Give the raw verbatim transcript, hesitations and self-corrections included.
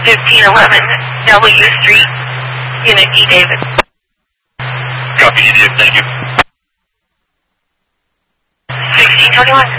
fifteen eleven W Street, Unit E, David. Copy, E, David. Thank you. sixteen twenty-one.